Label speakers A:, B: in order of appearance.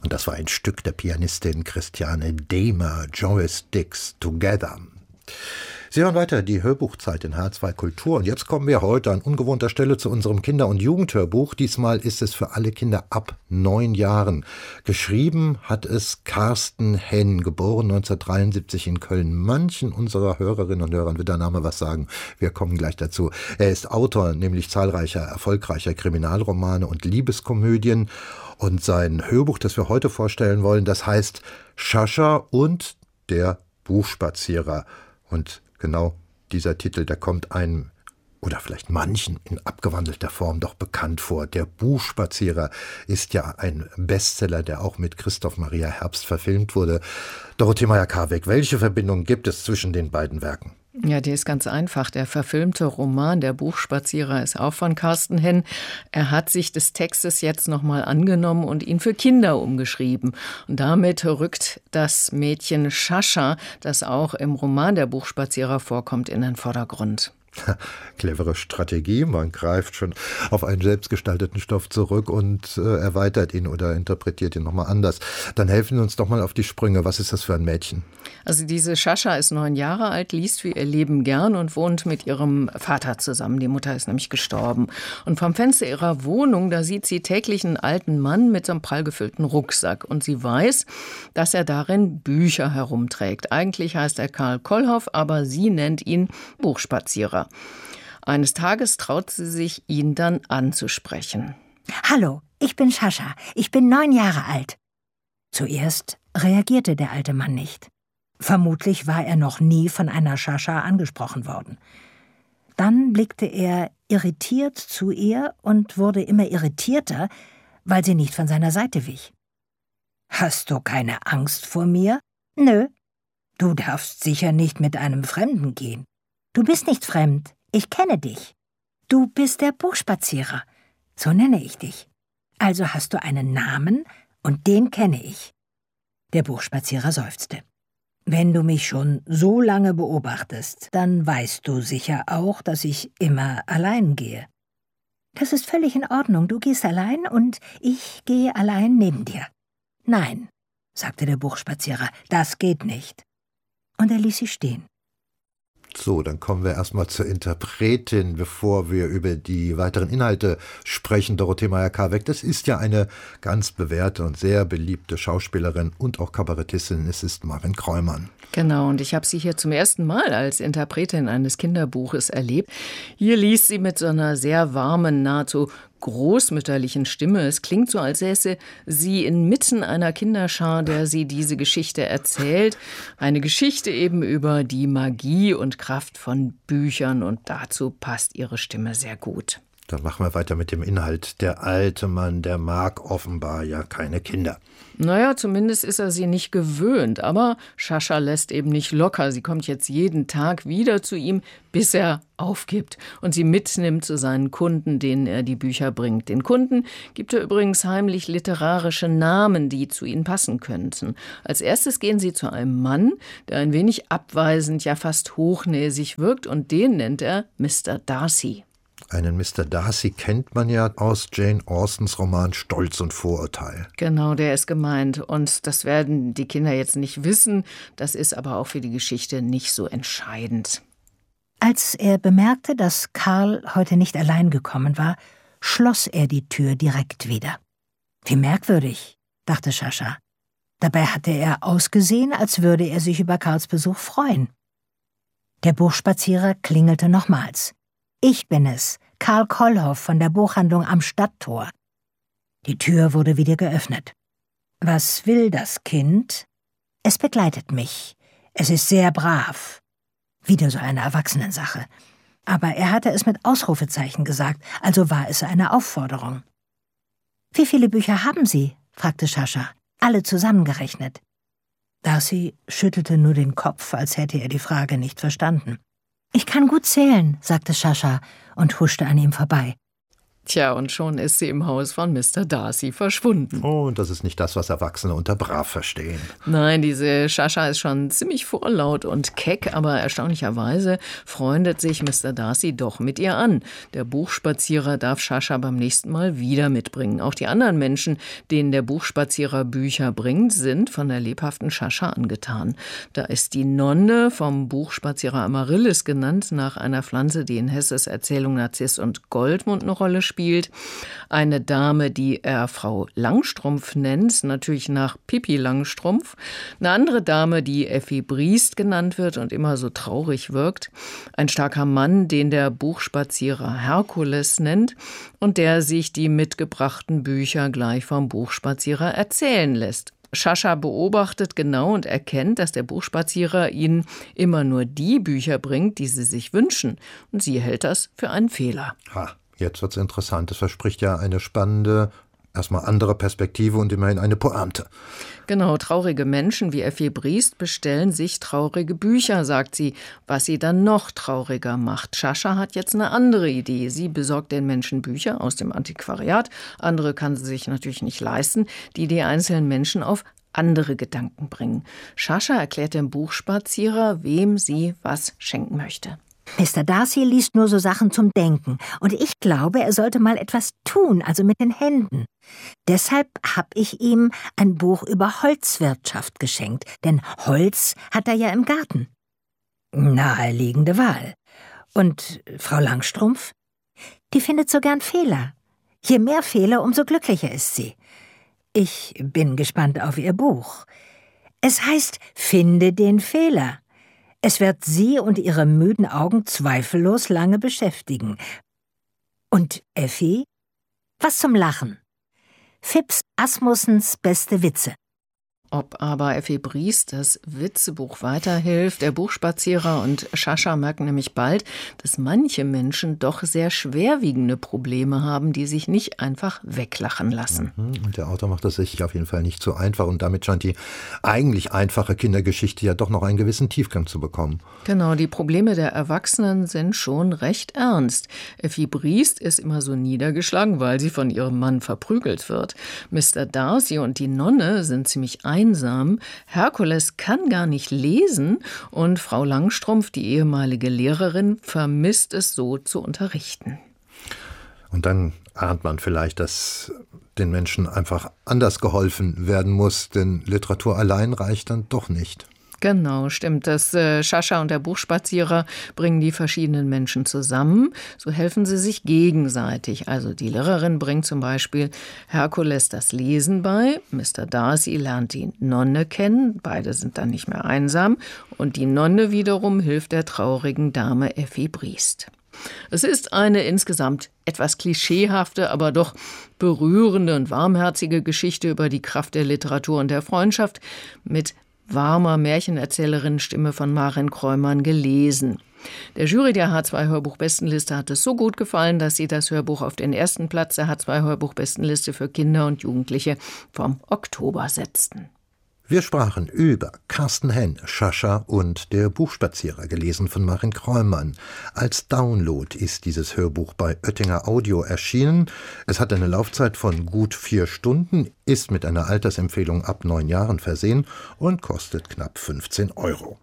A: Und das war ein Stück der Pianistin Christiane Dehmer, Joyce Dix, Together. Sie hören weiter die Hörbuchzeit in H2 Kultur. Und jetzt kommen wir heute an ungewohnter Stelle zu unserem Kinder- und Jugendhörbuch. Diesmal ist es für alle Kinder ab 9 Jahren. Geschrieben hat es Carsten Henn, geboren 1973 in Köln. Manchen unserer Hörerinnen und Hörern wird der Name was sagen. Wir kommen gleich dazu. Er ist Autor, nämlich zahlreicher erfolgreicher Kriminalromane und Liebeskomödien. Und sein Hörbuch, das wir heute vorstellen wollen, das heißt Sascha und der Buchspazierer. Und genau dieser Titel, der kommt einem oder vielleicht manchen in abgewandelter Form doch bekannt vor. Der Buchspazierer ist ja ein Bestseller, der auch mit Christoph Maria Herbst verfilmt wurde. Dorothee Meyer-Karweg, welche Verbindung gibt es zwischen den beiden Werken?
B: Ja, die ist ganz einfach. Der verfilmte Roman Der Buchspazierer ist auch von Carsten Henn. Er hat sich des Textes jetzt nochmal angenommen und ihn für Kinder umgeschrieben. Und damit rückt das Mädchen Sascha, das auch im Roman Der Buchspazierer vorkommt, in den Vordergrund.
A: Clevere Strategie, man greift schon auf einen selbstgestalteten Stoff zurück und erweitert ihn oder interpretiert ihn nochmal anders. Dann helfen Sie uns doch mal auf die Sprünge. Was ist das für ein Mädchen?
B: Also diese Sascha ist 9 Jahre alt, liest für ihr Leben gern und wohnt mit ihrem Vater zusammen. Die Mutter ist nämlich gestorben. Und vom Fenster ihrer Wohnung, da sieht sie täglich einen alten Mann mit so einem prall gefüllten Rucksack. Und sie weiß, dass er darin Bücher herumträgt. Eigentlich heißt er Karl Kollhoff, aber sie nennt ihn Buchspazierer. Eines Tages traut sie sich, ihn dann anzusprechen.
C: Hallo, ich bin Sascha. Ich bin 9 Jahre alt. Zuerst reagierte der alte Mann nicht. Vermutlich war er noch nie von einer Sascha angesprochen worden. Dann blickte er irritiert zu ihr und wurde immer irritierter, weil sie nicht von seiner Seite wich. »Hast du keine Angst vor mir?« »Nö.« »Du darfst sicher nicht mit einem Fremden gehen.« »Du bist nicht fremd. Ich kenne dich. Du bist der Buchspazierer. So nenne ich dich. Also hast du einen Namen und den kenne ich.« Der Buchspazierer seufzte. »Wenn du mich schon so lange beobachtest, dann weißt du sicher auch, dass ich immer allein gehe.« »Das ist völlig in Ordnung. Du gehst allein und ich gehe allein neben dir.« »Nein«, sagte der Buchspazierer, »das geht nicht.« Und er ließ sie stehen.
A: So, dann kommen wir erstmal zur Interpretin, bevor wir über die weiteren Inhalte sprechen. Dorothee Meyer-Karweg, das ist ja eine ganz bewährte und sehr beliebte Schauspielerin und auch Kabarettistin. Es ist Marin Kräumann.
B: Genau, und ich habe sie hier zum ersten Mal als Interpretin eines Kinderbuches erlebt. Hier liest sie mit so einer sehr warmen, nahezu großmütterlichen Stimme. Es klingt so, als säße sie inmitten einer Kinderschar, der sie diese Geschichte erzählt. Eine Geschichte eben über die Magie und Kraft von Büchern, und dazu passt ihre Stimme sehr gut.
A: Dann machen wir weiter mit dem Inhalt. Der alte Mann, der mag offenbar ja keine Kinder.
B: Naja, zumindest ist er sie nicht gewöhnt. Aber Sascha lässt eben nicht locker. Sie kommt jetzt jeden Tag wieder zu ihm, bis er aufgibt und sie mitnimmt zu seinen Kunden, denen er die Bücher bringt. Den Kunden gibt er übrigens heimlich literarische Namen, die zu ihnen passen könnten. Als erstes gehen sie zu einem Mann, der ein wenig abweisend, ja fast hochnäsig wirkt, und den nennt er Mr. Darcy.
A: Einen Mr. Darcy kennt man ja aus Jane Austens Roman Stolz und Vorurteil.
B: Genau, der ist gemeint. Und das werden die Kinder jetzt nicht wissen. Das ist aber auch für die Geschichte nicht so entscheidend.
C: Als er bemerkte, dass Karl heute nicht allein gekommen war, schloss er die Tür direkt wieder. Wie merkwürdig, dachte Sascha. Dabei hatte er ausgesehen, als würde er sich über Karls Besuch freuen. Der Buchspazierer klingelte nochmals. »Ich bin es, Karl Kollhoff von der Buchhandlung am Stadttor.« Die Tür wurde wieder geöffnet. »Was will das Kind?« »Es begleitet mich. Es ist sehr brav.« Wieder so eine Erwachsenensache. Aber er hatte es mit Ausrufezeichen gesagt, also war es eine Aufforderung. »Wie viele Bücher haben Sie?« fragte Sascha. »Alle zusammengerechnet.« Darcy schüttelte nur den Kopf, als hätte er die Frage nicht verstanden. »Ich kann gut zählen«, sagte Sascha und huschte an ihm vorbei.
B: Tja, und schon ist sie im Haus von Mr. Darcy verschwunden.
A: Oh, und das ist nicht das, was Erwachsene unter brav verstehen.
B: Nein, diese Shasha ist schon ziemlich vorlaut und keck, aber erstaunlicherweise freundet sich Mr. Darcy doch mit ihr an. Der Buchspazierer darf Shasha beim nächsten Mal wieder mitbringen. Auch die anderen Menschen, denen der Buchspazierer Bücher bringt, sind von der lebhaften Shasha angetan. Da ist die Nonne, vom Buchspazierer Amaryllis genannt, nach einer Pflanze, die in Hesses Erzählung Narziss und Goldmund eine Rolle spielt. Eine Dame, die er Frau Langstrumpf nennt, natürlich nach Pippi Langstrumpf. Eine andere Dame, die Effi Briest genannt wird und immer so traurig wirkt. Ein starker Mann, den der Buchspazierer Herkules nennt und der sich die mitgebrachten Bücher gleich vom Buchspazierer erzählen lässt. Shasha beobachtet genau und erkennt, dass der Buchspazierer ihnen immer nur die Bücher bringt, die sie sich wünschen. Und sie hält das für einen Fehler.
A: Jetzt wird's interessant. Es verspricht ja eine spannende, erstmal andere Perspektive und immerhin eine Pointe.
B: Genau, traurige Menschen wie Effi Briest bestellen sich traurige Bücher, sagt sie, was sie dann noch trauriger macht. Shasha hat jetzt eine andere Idee. Sie besorgt den Menschen Bücher aus dem Antiquariat. Andere kann sie sich natürlich nicht leisten, die die einzelnen Menschen auf andere Gedanken bringen. Shasha erklärt dem Buchspazierer, wem sie was schenken möchte.
C: Mr. Darcy liest nur so Sachen zum Denken. Und ich glaube, er sollte mal etwas tun, also mit den Händen. Deshalb habe ich ihm ein Buch über Holzwirtschaft geschenkt. Denn Holz hat er ja im Garten. Naheliegende Wahl. Und Frau Langstrumpf? Die findet so gern Fehler. Je mehr Fehler, umso glücklicher ist sie. Ich bin gespannt auf ihr Buch. Es heißt, finde den Fehler. Es wird Sie und Ihre müden Augen zweifellos lange beschäftigen. Und Effi? Was zum Lachen? Phipps Asmussens beste Witze.
B: Ob aber Effi Briest das Witzebuch weiterhilft, der Buchspazierer und Shasha merken nämlich bald, dass manche Menschen doch sehr schwerwiegende Probleme haben, die sich nicht einfach weglachen lassen.
A: Und der Autor macht das sich auf jeden Fall nicht so einfach und damit scheint die eigentlich einfache Kindergeschichte ja doch noch einen gewissen Tiefgang zu bekommen.
B: Genau, die Probleme der Erwachsenen sind schon recht ernst. Effi Briest ist immer so niedergeschlagen, weil sie von ihrem Mann verprügelt wird. Mr. Darcy und die Nonne sind ziemlich einsam. Herkules kann gar nicht lesen und Frau Langstrumpf, die ehemalige Lehrerin, vermisst es so zu unterrichten.
A: Und dann ahnt man vielleicht, dass den Menschen einfach anders geholfen werden muss, denn Literatur allein reicht dann doch nicht.
B: Genau, stimmt. Das Shasha und der Buchspazierer bringen die verschiedenen Menschen zusammen. So helfen sie sich gegenseitig. Also die Lehrerin bringt zum Beispiel Herkules das Lesen bei. Mr. Darcy lernt die Nonne kennen. Beide sind dann nicht mehr einsam. Und die Nonne wiederum hilft der traurigen Dame Effi Briest. Es ist eine insgesamt etwas klischeehafte, aber doch berührende und warmherzige Geschichte über die Kraft der Literatur und der Freundschaft mit warmer Märchenerzählerinnenstimme von Maren Kräumann gelesen. Der Jury der H2-Hörbuch-Bestenliste hat es so gut gefallen, dass sie das Hörbuch auf den ersten Platz der H2-Hörbuch-Bestenliste für Kinder und Jugendliche vom Oktober setzten.
A: Wir sprachen über Carsten Henn, Shasha und der Buchspazierer, gelesen von Maren Kräumann. Als Download ist dieses Hörbuch bei Oettinger Audio erschienen. Es hat eine Laufzeit von gut 4 Stunden, ist mit einer Altersempfehlung ab 9 Jahren versehen und kostet knapp 15 €.